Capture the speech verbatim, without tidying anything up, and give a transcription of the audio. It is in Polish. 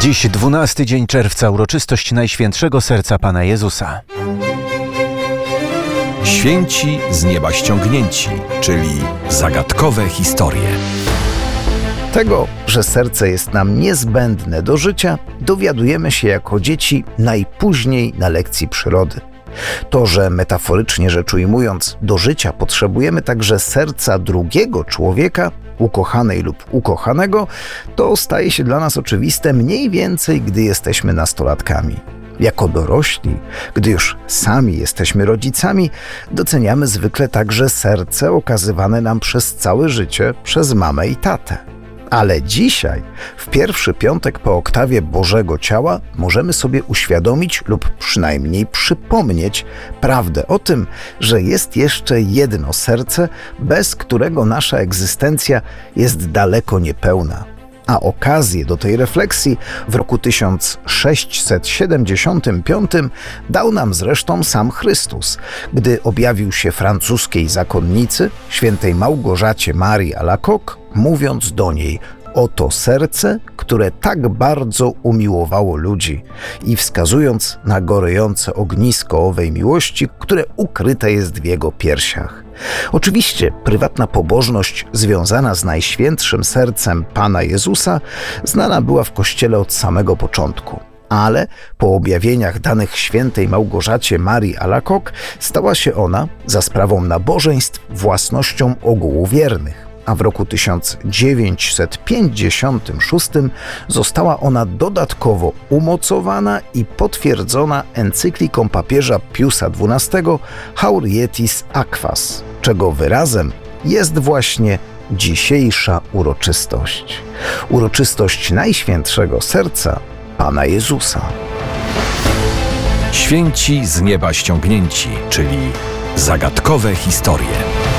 Dziś dwunasty dzień czerwca, uroczystość Najświętszego Serca Pana Jezusa. Święci z nieba ściągnięci, czyli zagadkowe historie. Tego, że serce jest nam niezbędne do życia, dowiadujemy się jako dzieci najpóźniej na lekcji przyrody. To, że metaforycznie rzecz ujmując, do życia potrzebujemy także serca drugiego człowieka, ukochanej lub ukochanego, to staje się dla nas oczywiste mniej więcej, gdy jesteśmy nastolatkami. Jako dorośli, gdy już sami jesteśmy rodzicami, doceniamy zwykle także serce okazywane nam przez całe życie przez mamę i tatę. Ale dzisiaj, w pierwszy piątek po oktawie Bożego Ciała, możemy sobie uświadomić lub przynajmniej przypomnieć prawdę o tym, że jest jeszcze jedno serce, bez którego nasza egzystencja jest daleko niepełna. A okazję do tej refleksji w roku tysiąc sześćset siedemdziesiątym piątym dał nam zresztą sam Chrystus, gdy objawił się francuskiej zakonnicy, świętej Małgorzacie Marii Alacoque, mówiąc do niej: oto serce, które tak bardzo umiłowało ludzi, i wskazując na gorejące ognisko owej miłości, które ukryte jest w jego piersiach. Oczywiście prywatna pobożność związana z Najświętszym Sercem Pana Jezusa znana była w Kościele od samego początku. Ale po objawieniach danych świętej Małgorzacie Marii Alacoque stała się ona, za sprawą nabożeństw, własnością ogółu wiernych, a w roku tysiąc dziewięćset pięćdziesiątym szóstym została ona dodatkowo umocowana i potwierdzona encykliką papieża Piusa dwunastego Haurietis Aquas, czego wyrazem jest właśnie dzisiejsza uroczystość. Uroczystość Najświętszego Serca Pana Jezusa. Święci z nieba ściągnięci, czyli zagadkowe historie.